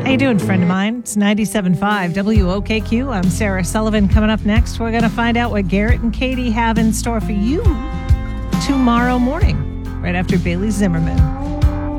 How you doing, friend of mine? It's 97.5 WOKQ. I'm Sarah Sullivan. Coming up next, we're going to find out what Garrett and Katie have in store for you tomorrow morning, right after Bailey Zimmerman.